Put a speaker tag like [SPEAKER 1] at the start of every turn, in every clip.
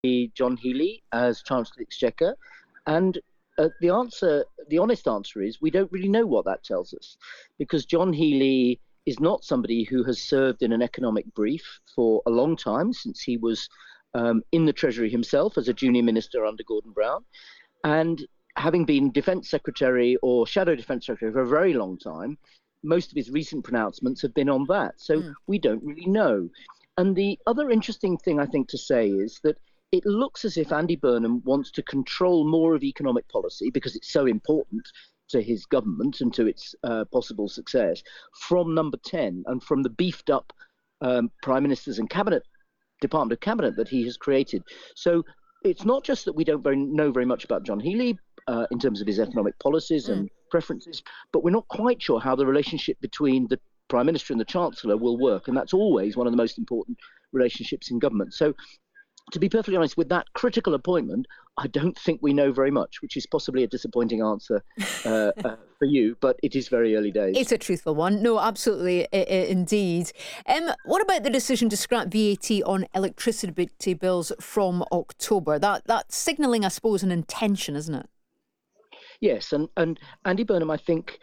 [SPEAKER 1] John Healey as Chancellor of the Exchequer, and the honest answer is we don't really know what that tells us, because John Healey is not somebody who has served in an economic brief for a long time, since he was in the Treasury himself as a junior minister under Gordon Brown, and having been Defence Secretary or Shadow Defence Secretary for a very long time, most of his recent pronouncements have been on that. So we don't really know. And the other interesting thing I think to say is that it looks as if Andy Burnham wants to control more of economic policy, because it's so important to his government and to its possible success, from number 10 and from the beefed up prime ministers and department of cabinet that he has created. So it's not just that we don't know very much about John Healey in terms of his economic policies and preferences, but we're not quite sure how the relationship between the Prime Minister and the Chancellor will work. And that's always one of the most important relationships in government. So to be perfectly honest, with that critical appointment, I don't think we know very much, which is possibly a disappointing answer for you, but it is very early days.
[SPEAKER 2] It's a truthful one. No, absolutely, indeed. What about the decision to scrap VAT on electricity bills from October? That's signalling, I suppose, an intention, isn't it?
[SPEAKER 1] Yes, and Andy Burnham, I think,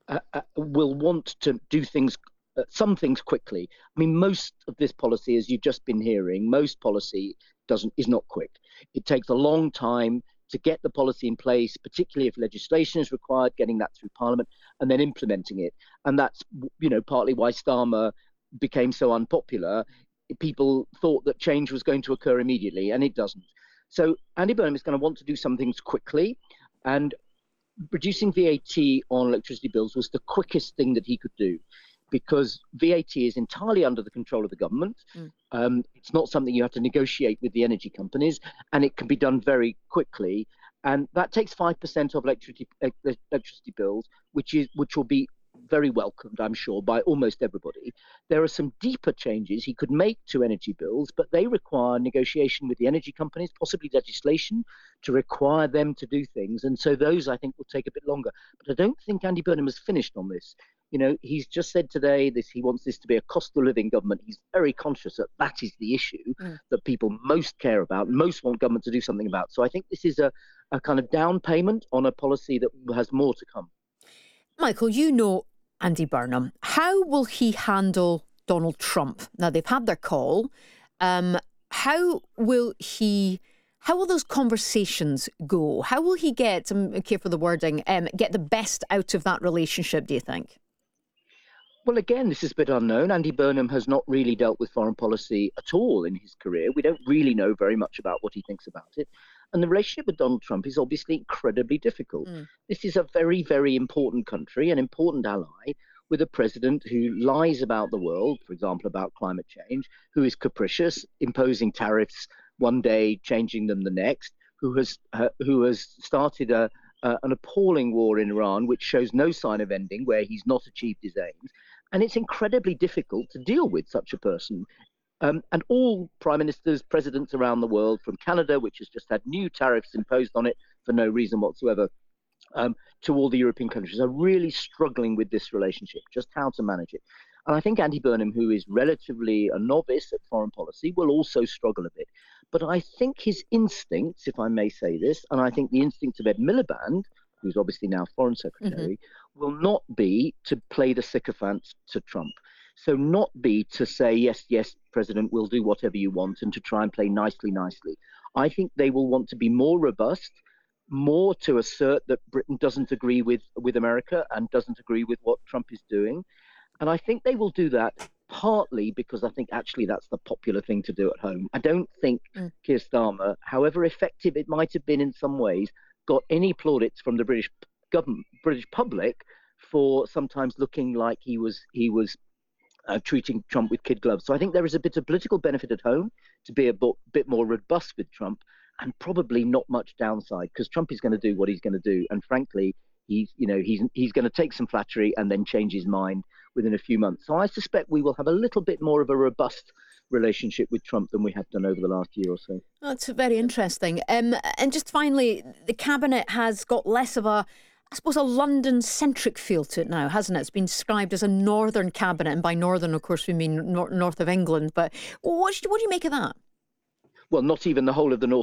[SPEAKER 1] will want to do some things quickly. I mean, most of this policy, as you've just been hearing, most policy is not quick. It takes a long time to get the policy in place, particularly if legislation is required, getting that through Parliament and then implementing it. And that's, partly why Starmer became so unpopular. People thought that change was going to occur immediately, and it doesn't. So Andy Burnham is going to want to do some things quickly, and reducing VAT on electricity bills was the quickest thing that he could do, because VAT is entirely under the control of the government. It's not something you have to negotiate with the energy companies, and it can be done very quickly. And that takes 5% of electricity bills, which will be very welcomed, I'm sure, by almost everybody. There are some deeper changes he could make to energy bills, but they require negotiation with the energy companies, possibly legislation to require them to do things. And so those, I think, will take a bit longer. But I don't think Andy Burnham has finished on this. He's just said today he wants this to be a cost of living government. He's very conscious that is the issue that people most care about, most want government to do something about. So I think this is a kind of down payment on a policy that has more to come.
[SPEAKER 2] Michael, Andy Burnham. How will he handle Donald Trump? Now, they've had their call. How will those conversations go? How will he get, I'm careful the wording, get the best out of that relationship, do you think?
[SPEAKER 1] Well, again, this is a bit unknown. Andy Burnham has not really dealt with foreign policy at all in his career. We don't really know very much about what he thinks about it. And the relationship with Donald Trump is obviously incredibly difficult. This is a very, very important country, an important ally, with a president who lies about the world, for example, about climate change, who is capricious, imposing tariffs one day, changing them the next, who has started an appalling war in Iran, which shows no sign of ending, where he's not achieved his aims. And it's incredibly difficult to deal with such a person. And all prime ministers, presidents around the world, from Canada, which has just had new tariffs imposed on it for no reason whatsoever, to all the European countries, are really struggling with this relationship, just how to manage it. And I think Andy Burnham, who is relatively a novice at foreign policy, will also struggle a bit. But I think his instincts, if I may say this, and I think the instincts of Ed Miliband, who's obviously now Foreign Secretary, will not be to play the sycophant to Trump. So not be to say, yes, President, we'll do whatever you want, and to try and play nicely. I think they will want to be more robust, more to assert that Britain doesn't agree with America and doesn't agree with what Trump is doing. And I think they will do that partly because I think actually that's the popular thing to do at home. I don't think Keir Starmer, however effective it might have been in some ways, got any plaudits from the British government, British public, for sometimes looking like he was treating Trump with kid gloves. So I think there is a bit of political benefit at home to be a bit more robust with Trump, and probably not much downside, because Trump is going to do what he's going to do, and frankly, he's going to take some flattery and then change his mind within a few months. So I suspect we will have a little bit more of a robust relationship with Trump than we have done over the last year or so.
[SPEAKER 2] That's very interesting. And just finally, the cabinet has got less of a London-centric feel to it now, hasn't it? It's been described as a northern cabinet, and by northern, of course, we mean north of England. But what do you make of that?
[SPEAKER 1] well, not even the whole of the North